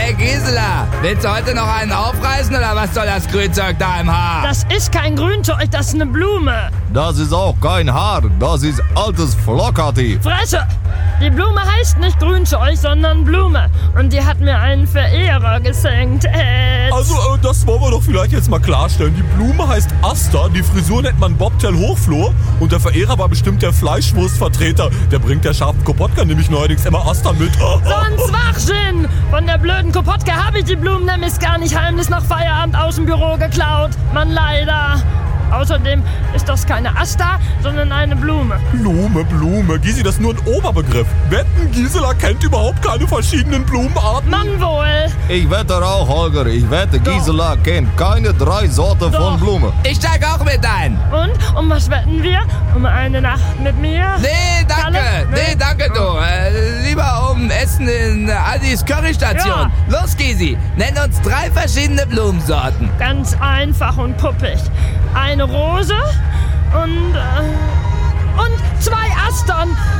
Hey Gisela, willst du heute noch einen aufreißen oder was soll das Grünzeug da im Haar? Das ist kein Grünzeug, das ist eine Blume. Das ist auch kein Haar, das ist altes Flockerti. Fresse! Die Blume heißt nicht Grünzeug, sondern Blume. Und die hat mir einen Verehrer geschenkt. Also, das wollen wir doch vielleicht jetzt mal klarstellen. Die Blume heißt Asta, die Frisur nennt man Bobtail Hochflor und der Verehrer war bestimmt der Fleischwurstvertreter. Der bringt der scharfen Kopotka nämlich neuerdings immer Asta mit. So ein Schwachsinn! Von der blöden Kopotka habe ich die Blumen nämlich gar nicht heimlich nach Feierabend aus dem Büro geklaut. Mann, leider. Außerdem ist das keine Asta, sondern eine Blume. Blume. Gysi, das ist nur ein Oberbegriff. Wetten, Gisela kennt überhaupt keine verschiedenen Blumenarten. Mann wohl. Ich wette auch, Holger, Gisela kennt keine 3 Sorten von Blume. Ich steig auch mit ein. Und? Um was wetten wir? Um eine Nacht mit mir? Nee, danke. Kalle? Nee, danke du. Lieber um Essen in Aldis Currystation. Ja. Los, Gysi, nenn uns 3 verschiedene Blumensorten. Ganz einfach und puppig. Eine Rose und 2 Astern.